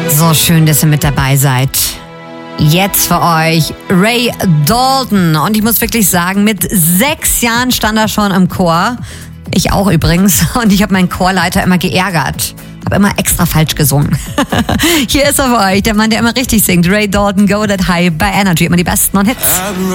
So schön, dass ihr mit dabei seid. Jetzt für euch Ray Dalton. Und ich muss wirklich sagen, mit 6 Jahren stand er schon im Chor. Ich auch übrigens. Und ich habe meinen Chorleiter immer geärgert. Habe immer extra falsch gesungen. Hier ist er für euch, der Mann, der immer richtig singt. Ray Dalton, Go That High bei Energy. Immer die besten und Hits.